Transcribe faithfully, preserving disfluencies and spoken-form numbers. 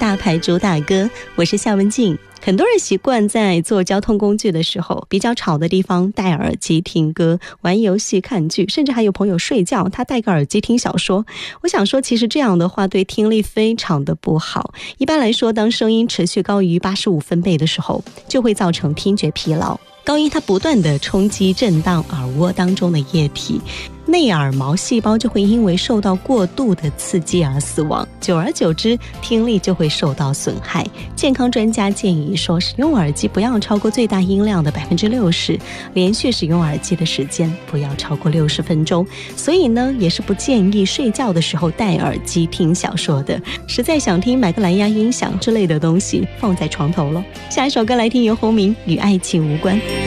大牌主打歌，我是夏文静。很多人习惯在坐交通工具的时候，比较吵的地方戴耳机听歌、玩游戏、看剧，甚至还有朋友睡觉，他戴个耳机听小说。我想说，其实这样的话对听力非常的不好。一般来说，当声音持续高于八十五分贝的时候，就会造成听觉疲劳。高音它不断的冲击震荡耳蜗当中的液体，内耳毛细胞就会因为受到过度的刺激而死亡，久而久之听力就会受到损害。健康专家建议说，使用耳机不要超过最大音量的 百分之六十， 连续使用耳机的时间不要超过六十分钟。所以呢，也是不建议睡觉的时候戴耳机听小说的。实在想听，买个蓝牙音响之类的东西放在床头咯。下一首歌来听，由洪明与爱情无关。